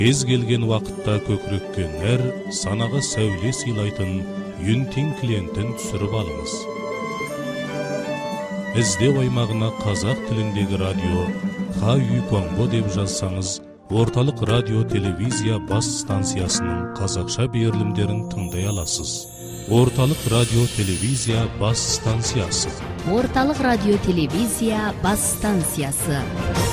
Кез келген вақытта көкіреккен әр санаға сәуле сыйлайтын Юнтин клиентін түсіріп алыңыз. Іздеу аймағына қазақ тіліндегі радио Ха-Үй Конго деп жазсаңыз, орталық радио телевизия бас станциясының қазақша берілімдерін тыңдай аласыз. Орталық радио телевизия бас станциясы. Орталық радио телевизия бас станциясы.